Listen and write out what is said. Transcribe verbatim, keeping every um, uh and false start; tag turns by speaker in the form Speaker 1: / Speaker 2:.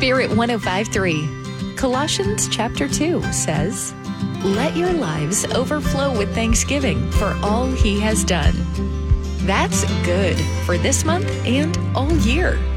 Speaker 1: Spirit one oh five point three. Colossians chapter two says, "Let your lives overflow with thanksgiving for all he has done." That's good for this month and all year.